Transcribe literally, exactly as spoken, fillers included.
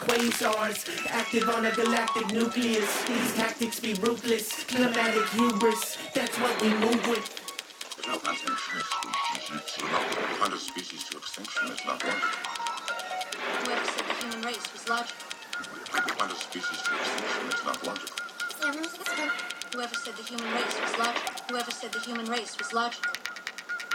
quasars, active on a galactic nucleus. These tactics be ruthless, climatic hubris. That's what we move with. There's no consumption of species. one hundred species to extinction is not logical. Whoever said the human race was logical? one hundred species to extinction is not logical. Whoever said the human race was logical? Whoever said the human race was logical?